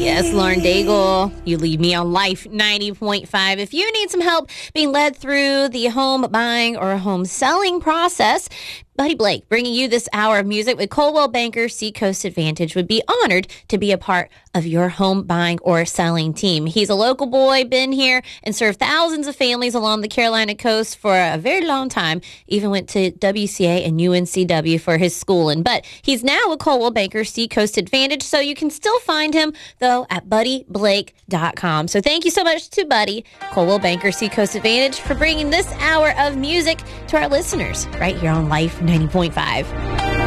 Yes, Lauren Daigle, you leave me on Life 90.5. If you need some help being led through the home buying or home selling process, Buddy Blake bringing you this hour of music with Coldwell Banker Seacoast Advantage would be honored to be a part of your home buying or selling team. He's a local boy, been here and served thousands of families along the Carolina coast for a very long time. Even went to WCA and UNCW for his schooling. But he's now with Coldwell Banker Seacoast Advantage, so you can still find him, though, at buddyblake.com. So thank you so much to Buddy, Coldwell Banker Seacoast Advantage, for bringing this hour of music to our listeners right here on Life 90.5.